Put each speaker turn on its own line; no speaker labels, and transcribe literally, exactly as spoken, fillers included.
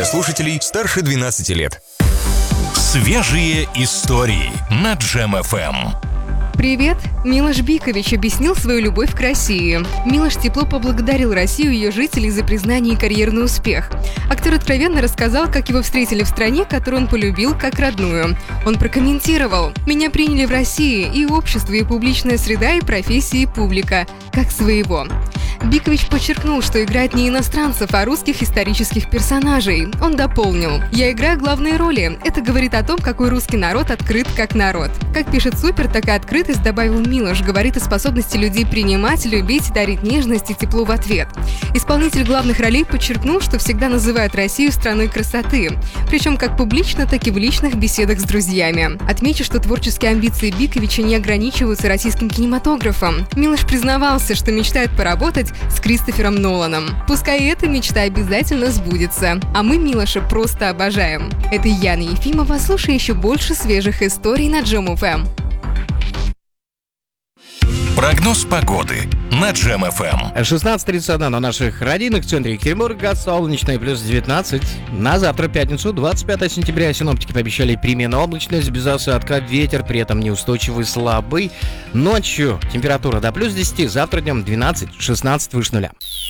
слушателей старше двенадцати лет.
Свежие истории на Джем эф эм.
Привет! Милош Бикович объяснил свою любовь к России. Милош тепло поблагодарил Россию и ее жителей за признание и карьерный успех. Актер откровенно рассказал, как его встретили в стране, которую он полюбил как родную. Он прокомментировал: «Меня приняли в России и общество, и публичная среда, и профессия, и публика. Как своего». Бикович подчеркнул, что играет не иностранцев, а русских исторических персонажей. Он дополнил: «Я играю главные роли. Это говорит о том, какой русский народ открыт как народ». Как пишет Супер, такая открытость, добавил Милош, говорит о способности людей принимать, любить и дарить нежность и тепло в ответ. Исполнитель главных ролей подчеркнул, что всегда называет Россию страной красоты. Причем как публично, так и в личных беседах с друзьями. Отмечу, что творческие амбиции Биковича не ограничиваются российским кинематографом. Милош признавался, что мечтает поработать с Кристофером Ноланом. Пускай и эта мечта обязательно сбудется. А мы Милоша просто обожаем. Это Яна Ефимова. Слушай еще больше свежих историй на Джем эф эм.
Прогноз погоды на Джем эф эм.
шестнадцать тридцать один на наших родинах, в центре Екатеринбурга, солнечная, плюс девятнадцать. На завтра, пятницу, двадцать пятое сентября, синоптики пообещали переменную облачность, без осадка, ветер при этом неустойчивый, слабый. Ночью температура до плюс десяти, завтра днем двенадцать-шестнадцать выше нуля.